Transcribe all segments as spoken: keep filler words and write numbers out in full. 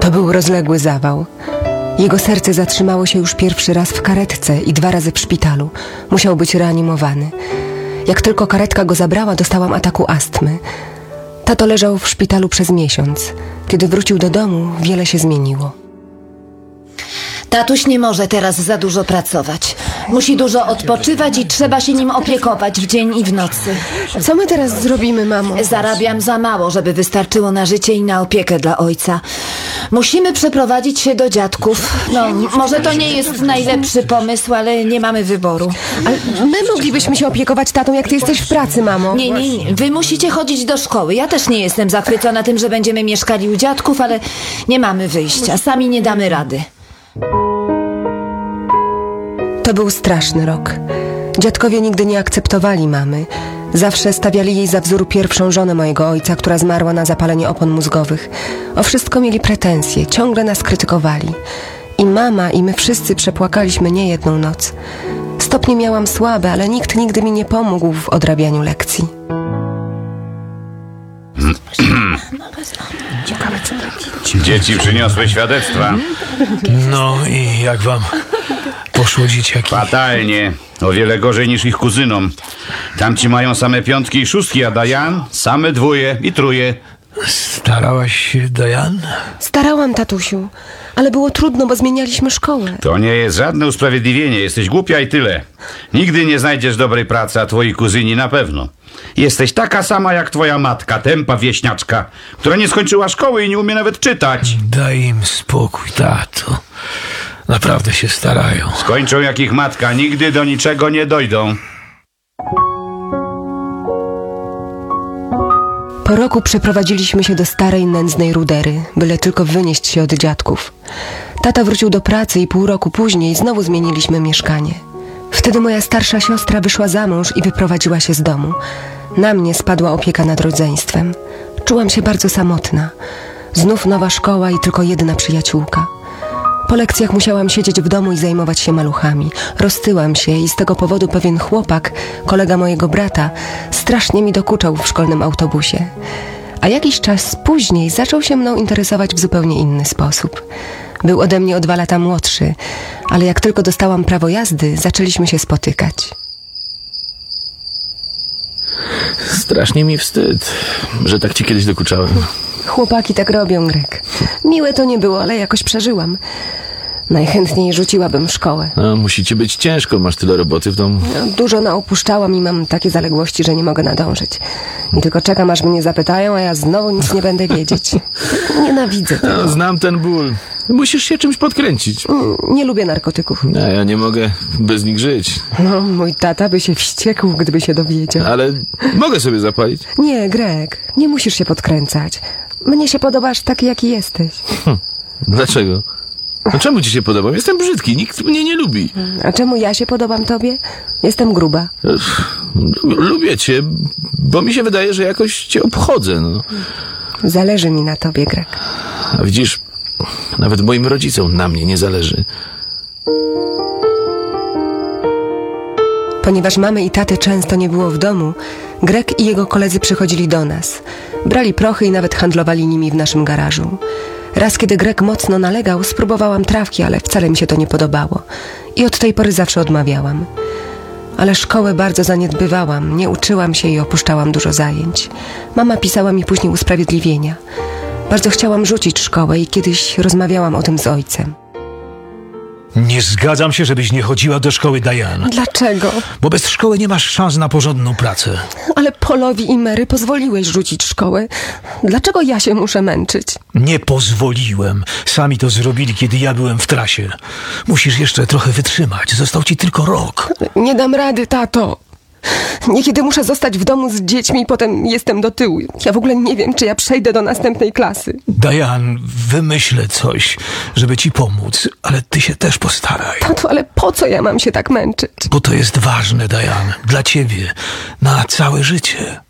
To był rozległy zawał. Jego serce zatrzymało się już pierwszy raz w karetce i dwa razy w szpitalu. Musiał być reanimowany. Jak tylko karetka go zabrała, dostałam ataku astmy. Tato leżał w szpitalu przez miesiąc. Kiedy wrócił do domu, wiele się zmieniło. Tatuś nie może teraz za dużo pracować. Musi dużo odpoczywać i trzeba się nim opiekować w dzień i w nocy. Co my teraz zrobimy, mamo? Zarabiam za mało, żeby wystarczyło na życie i na opiekę dla ojca. Musimy przeprowadzić się do dziadków. No, może to nie jest najlepszy pomysł, ale nie mamy wyboru. Ale my moglibyśmy się opiekować tatą, jak ty jesteś w pracy, mamo. Nie, nie, nie. Wy musicie chodzić do szkoły. Ja też nie jestem zachwycona tym, że będziemy mieszkali u dziadków, ale nie mamy wyjścia. Sami nie damy rady. To był straszny rok. Dziadkowie nigdy nie akceptowali mamy. Zawsze stawiali jej za wzór pierwszą żonę mojego ojca, która zmarła na zapalenie opon mózgowych. O wszystko mieli pretensje, ciągle nas krytykowali. I mama, i my wszyscy przepłakaliśmy niejedną noc. Stopnie miałam słabe, ale nikt nigdy mi nie pomógł w odrabianiu lekcji. Dzieci przyniosły świadectwa. No i jak wam poszło, dzieciaki? Fatalnie. O wiele gorzej niż ich kuzynom. Tamci mają same piątki i szóstki, a Dajan same dwóje i truje. Starałaś się, Dajan? Starałam, tatusiu, ale było trudno, bo zmienialiśmy szkołę. To nie jest żadne usprawiedliwienie. Jesteś głupia i tyle. Nigdy nie znajdziesz dobrej pracy, a twoi kuzyni na pewno. Jesteś taka sama jak twoja matka, tępa wieśniaczka, która nie skończyła szkoły i nie umie nawet czytać. Daj im spokój, tato. Naprawdę się starają. Skończą jak ich matka, nigdy do niczego nie dojdą. Po roku przeprowadziliśmy się do starej, nędznej rudery, byle tylko wynieść się od dziadków. Tata wrócił do pracy i pół roku później znowu zmieniliśmy mieszkanie. Wtedy moja starsza siostra wyszła za mąż i wyprowadziła się z domu. Na mnie spadła opieka nad rodzeństwem. Czułam się bardzo samotna. Znów nowa szkoła i tylko jedna przyjaciółka. Po lekcjach musiałam siedzieć w domu i zajmować się maluchami. Roztyłam się i z tego powodu pewien chłopak, kolega mojego brata, strasznie mi dokuczał w szkolnym autobusie. A jakiś czas później zaczął się mną interesować w zupełnie inny sposób. Był ode mnie o dwa lata młodszy, ale jak tylko dostałam prawo jazdy, zaczęliśmy się spotykać. Strasznie mi wstyd, że tak ci kiedyś dokuczałem. Chłopaki tak robią, Greg. Miłe to nie było, ale jakoś przeżyłam. Najchętniej rzuciłabym szkołę. No, musi ci być ciężko, masz tyle roboty w domu. No, dużo naopuszczałam i mam takie zaległości, że nie mogę nadążyć. I tylko czekam, aż mnie zapytają, a ja znowu nic nie będę wiedzieć. Nienawidzę tego. No, znam ten ból. Musisz się czymś podkręcić. Nie lubię narkotyków. A ja nie mogę bez nich żyć. No, mój tata by się wściekł, gdyby się dowiedział. Ale mogę sobie zapalić. Nie, Greg, nie musisz się podkręcać. Mnie się podobasz taki, jaki jesteś. Hm. Dlaczego? No czemu ci się podobam? Jestem brzydki, nikt mnie nie lubi. A czemu ja się podobam tobie? Jestem gruba. Lubię cię, bo mi się wydaje, że jakoś cię obchodzę. No. Zależy mi na tobie, Greg. A widzisz, nawet moim rodzicom na mnie nie zależy. Ponieważ mamy i taty często nie było w domu, Greg i jego koledzy przychodzili do nas. Brali prochy i nawet handlowali nimi w naszym garażu. Raz, kiedy Greg mocno nalegał, spróbowałam trawki, ale wcale mi się to nie podobało. I od tej pory zawsze odmawiałam. Ale szkołę bardzo zaniedbywałam, nie uczyłam się i opuszczałam dużo zajęć. Mama pisała mi później usprawiedliwienia. Bardzo chciałam rzucić szkołę i kiedyś rozmawiałam o tym z ojcem. Nie zgadzam się, żebyś nie chodziła do szkoły, Diane. Dlaczego? Bo bez szkoły nie masz szans na porządną pracę. Ale Polowi i Mary pozwoliłeś rzucić szkołę. Dlaczego ja się muszę męczyć? Nie pozwoliłem. Sami to zrobili, kiedy ja byłem w trasie. Musisz jeszcze trochę wytrzymać. Został ci tylko rok. Nie dam rady, tato. Niekiedy muszę zostać w domu z dziećmi i potem jestem do tyłu. Ja w ogóle nie wiem, czy ja przejdę do następnej klasy. Diane, wymyślę coś, żeby ci pomóc, ale ty się też postaraj. Tato, ale po co ja mam się tak męczyć? Bo to jest ważne, Diane, dla ciebie, na całe życie.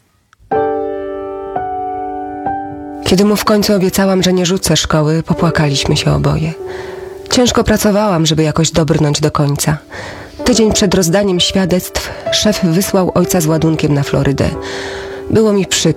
Kiedy mu w końcu obiecałam, że nie rzucę szkoły, popłakaliśmy się oboje. Ciężko pracowałam, żeby jakoś dobrnąć do końca. Tydzień przed rozdaniem świadectw szef wysłał ojca z ładunkiem na Florydę. Było mi przykro.